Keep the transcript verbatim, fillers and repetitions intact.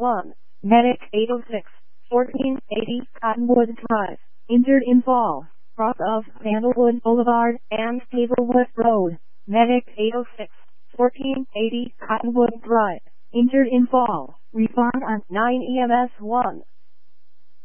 one. Medic eight oh six, fourteen eighty Cottonwood Drive. Injured in fall. Cross of Sandalwood Boulevard and Hazelwood Road. Medic eight oh six, fourteen eighty Cottonwood Drive. Injured in fall. Respond on nine E M S one.